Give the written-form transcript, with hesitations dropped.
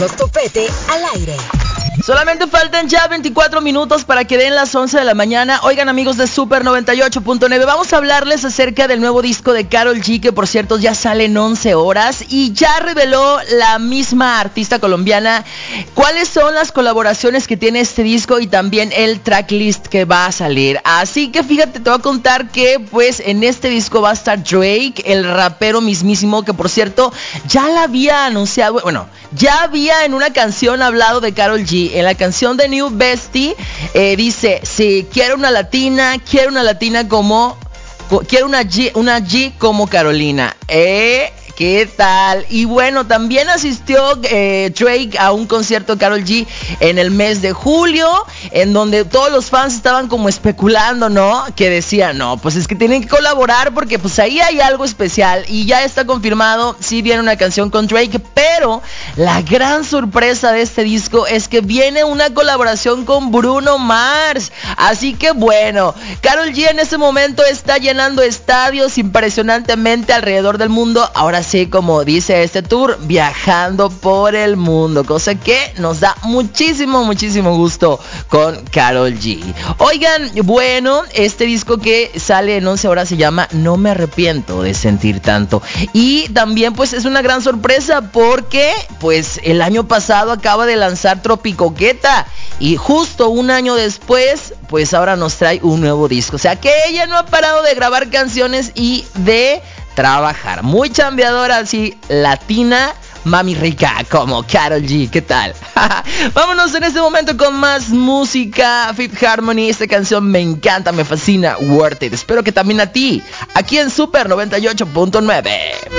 Topete al aire. Solamente faltan ya 24 minutos para que den las 11 de la mañana. Oigan, amigos de Super 98.9, vamos a hablarles acerca del nuevo disco de Karol G, que por cierto ya sale en 11 horas y ya reveló la misma artista colombiana cuáles son las colaboraciones que tiene este disco y también el tracklist que va a salir. Así que fíjate, te voy a contar que pues en este disco va a estar Drake, el rapero mismísimo, que por cierto ya la había anunciado, bueno, ya había en una canción hablado de Karol G. En la canción de New Bestie dice, sí, quiero una latina como, quiero una G como Carolina. ¿Qué tal? Y bueno, también asistió Drake a un concierto de Karol G en el mes de julio, en donde todos los fans estaban como especulando, ¿no? Que decían, no, pues es que tienen que colaborar porque pues ahí hay algo especial. Y ya está confirmado, sí viene una canción con Drake, pero la gran sorpresa de este disco es que viene una colaboración con Bruno Mars. Así que bueno, Karol G en este momento está llenando estadios impresionantemente alrededor del mundo. Ahora sí, como dice este tour, viajando por el mundo, cosa que nos da muchísimo gusto con Karol G. Oigan, bueno, este disco que sale en 11 horas se llama No me arrepiento de sentir tanto. Y también pues es una gran sorpresa porque pues el año pasado acaba de lanzar Tropicoqueta y justo un año después pues ahora nos trae un nuevo disco. O sea que ella no ha parado de grabar canciones y de trabajar. Muy chambeadora, así, latina, mami rica, como Karol G. ¿Qué tal? Vámonos en este momento con más música. Fifth Harmony, esta canción me encanta, me fascina, Worth It. Espero que también a ti, aquí en Super 98.9.